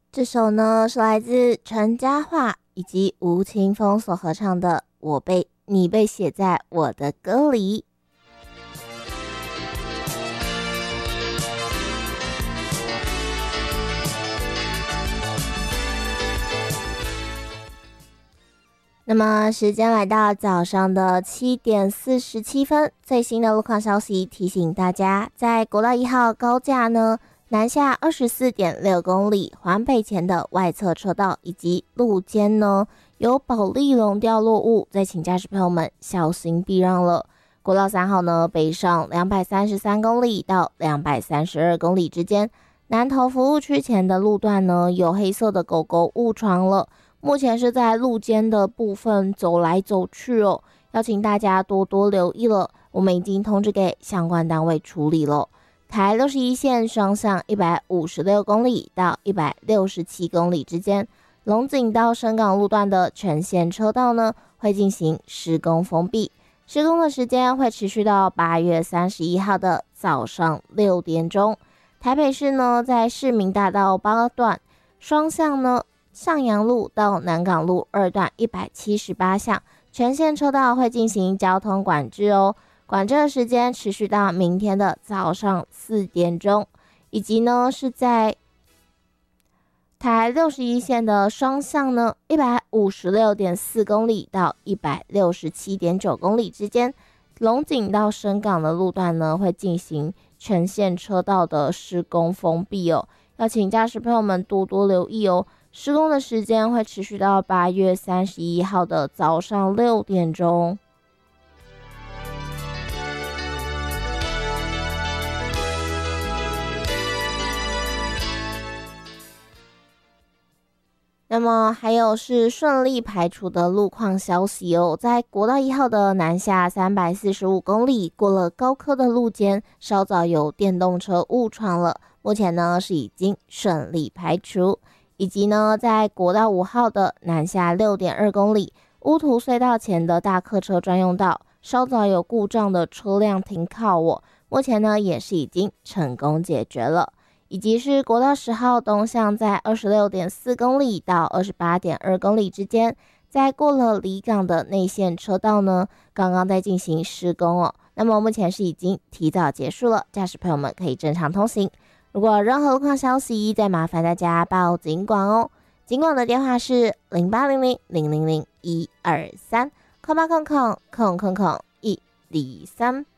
这首呢是来自陈嘉桦以及吴青峰所合唱的你被写在我的歌里。那么时间来到早上的7点47分，最新的路况消息提醒大家，在国道1号高架呢南下24.6公里环北前的外侧车道以及路肩呢有保丽龙掉落物，再请驾驶朋友们小心避让了。国道3号呢北上233公里到232公里之间，南投服务区前的路段呢有黑色的狗狗误闯了，目前是在路肩的部分走来走去哦，要请大家多多留意了，我们已经通知给相关单位处理了。台61线双向156公里到167公里之间，龙井到深港路段的全线车道呢会进行施工封闭，施工的时间会持续到8月31号的早上6点钟。台北市呢在市民大道8段双向呢上阳路到南港路2段178项全线车道会进行交通管制哦，管制的时间持续到明天的早上4点钟，以及呢是在台61线的双向呢156.4公里到167.9公里之间，龙井到深港的路段呢会进行全线车道的施工封闭哦，要请驾驶朋友们多多留意哦。施工的时间会持续到8月31号的早上6点钟。那么还有是顺利排除的路况消息哦，在国道1号的南下345公里，过了高科的路肩，稍早有电动车误闯了，目前呢是已经顺利排除。以及呢在国道5号的南下6.2公里，乌涂隧道前的大客车专用道，稍早有故障的车辆停靠哦，目前呢也是已经成功解决了。以及是国道10号东向在26.4公里到28.2公里之间，在过了离港的内线车道呢，刚刚在进行施工哦。那么目前是已经提早结束了，驾驶朋友们可以正常通行。如果有任何路况消息，再麻烦大家报警管哦。警管的电话是0800000123，0800000123。